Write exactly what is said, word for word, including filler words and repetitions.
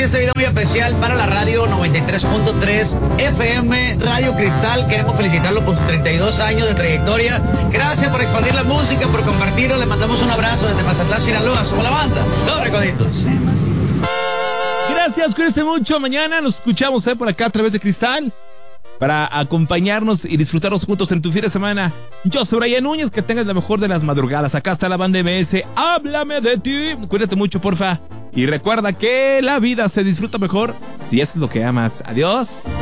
este video muy especial para la radio noventa y tres punto tres F M Radio Cristal. Queremos felicitarlo por sus treinta y dos años de trayectoria. Gracias por expandir la música, por compartirlo. Le mandamos un abrazo desde Mazatlán, Sinaloa. Somos la banda, Los Recoditos. Gracias, cuídense mucho. Mañana nos escuchamos eh, por acá a través de Cristal para acompañarnos y disfrutarnos juntos en tu fin de semana. Yo soy Brian Núñez, que tengas la mejor de las madrugadas. Acá está la banda M S. Háblame de ti. Cuídate mucho, porfa. Y recuerda que la vida se disfruta mejor si es lo que amas. Adiós.